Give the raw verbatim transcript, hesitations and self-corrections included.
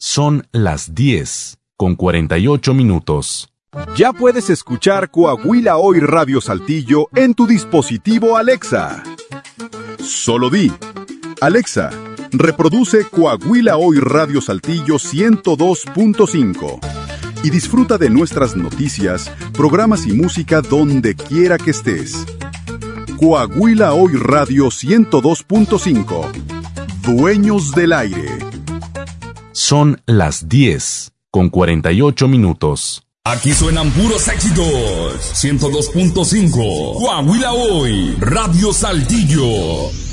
Son las diez con cuarenta y ocho minutos. Ya puedes escuchar Coahuila Hoy Radio Saltillo en tu dispositivo Alexa. Solo di: Alexa, reproduce Coahuila Hoy Radio Saltillo ciento dos punto cinco y disfruta de nuestras noticias, programas y música donde quiera que estés. Coahuila Hoy Radio ciento dos punto cinco. Dueños del aire. Son las diez con cuarenta y ocho minutos. Aquí suenan puros éxitos. ciento dos punto cinco. Coahuila Hoy Radio Saltillo.